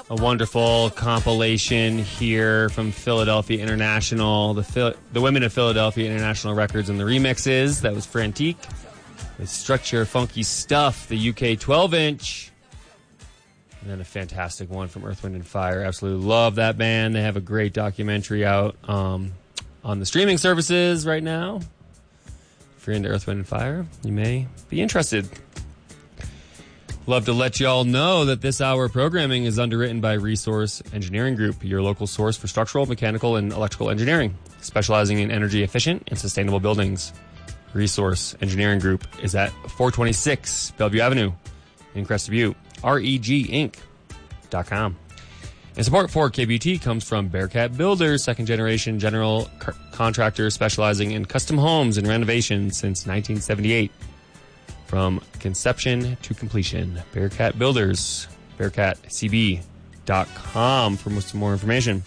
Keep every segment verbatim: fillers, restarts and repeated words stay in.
a wonderful compilation here from Philadelphia International, the Phil- the Women of Philadelphia International Records and the remixes. That was Frantique with Structure Funky Stuff, the U K twelve inch. And then a fantastic one from Earth, Wind and Fire. Absolutely love that band. They have a great documentary out um, on the streaming services right now. If you're into Earth, Wind and Fire, you may be interested. Love to let you all know that this hour programming is underwritten by Resource Engineering Group, your local source for structural, mechanical, and electrical engineering, specializing in energy efficient and sustainable buildings. Resource Engineering Group is at four twenty-six Bellevue Avenue in Crested Butte. R E G Inc dot com. And support for K B U T comes from Bearcat Builders, second generation general co- contractor specializing in custom homes and renovations since nineteen seventy-eight. From conception to completion, Bearcat Builders, bearcat c b dot com for most more information.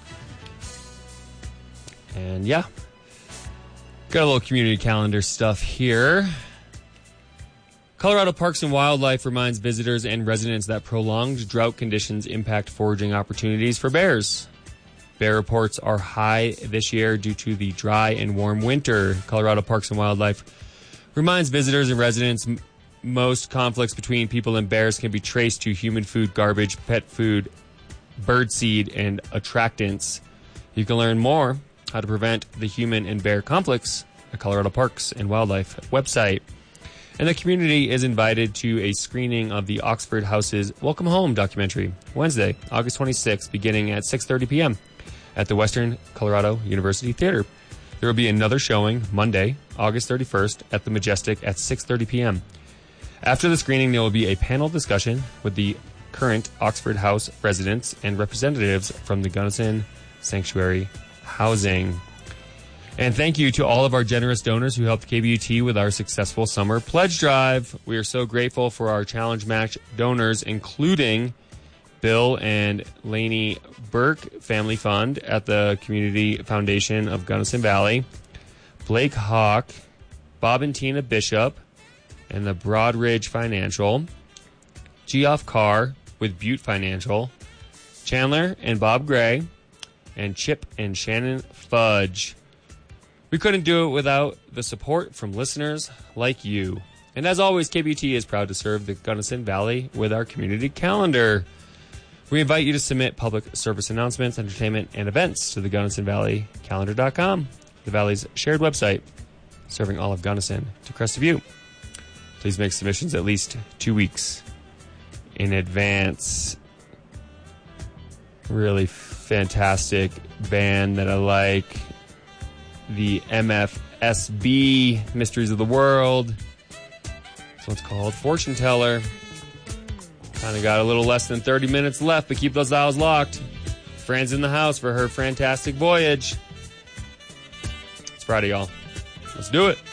And yeah, got a little community calendar stuff here. Colorado Parks and Wildlife reminds visitors and residents that prolonged drought conditions impact foraging opportunities for bears. Bear reports are high this year due to the dry and warm winter. Colorado Parks and Wildlife reminds visitors and residents m- most conflicts between people and bears can be traced to human food, garbage, pet food, bird seed, and attractants. You can learn more how to prevent the human and bear conflicts at Colorado Parks and Wildlife website. And the community is invited to a screening of the Oxford House's Welcome Home documentary, Wednesday, August twenty-sixth, beginning at six thirty p.m. at the Western Colorado University Theater. There will be another showing Monday, August thirty-first, at the Majestic at six thirty p.m. After the screening, there will be a panel discussion with the current Oxford House residents and representatives from the Gunnison Sanctuary Housing. And thank you to all of our generous donors who helped K B U T with our successful summer pledge drive. We are so grateful for our Challenge Match donors, including Bill and Lainey Burke Family Fund at the Community Foundation of Gunnison Valley, Blake Hawk, Bob and Tina Bishop, and the Broadridge Financial, Geoff Carr with Butte Financial, Chandler and Bob Gray, and Chip and Shannon Fudge. We couldn't do it without the support from listeners like you. And as always, K B U T is proud to serve the Gunnison Valley with our community calendar. We invite you to submit public service announcements, entertainment, and events to the Gunnison Valley calendar dot com, the Valley's shared website, serving all of Gunnison to Crested Butte. Please make submissions at least two weeks in advance. Really fantastic band that I like. The M F S B, Mysteries of the World. That's what it's called. Fortune Teller. Kind of got a little less than thirty minutes left, but keep those dials locked. Fran's in the house for her fantastic voyage. It's Friday, y'all. Let's do it.